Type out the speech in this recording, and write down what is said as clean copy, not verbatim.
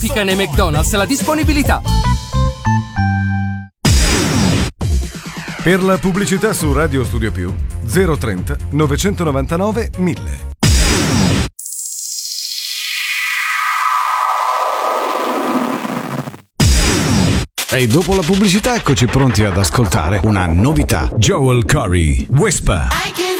Verifica nei McDonald's la disponibilità. Per la pubblicità su Radio Studio Più 030 999 1000. E dopo la pubblicità eccoci pronti ad ascoltare una novità. Joel Corry, Whisper.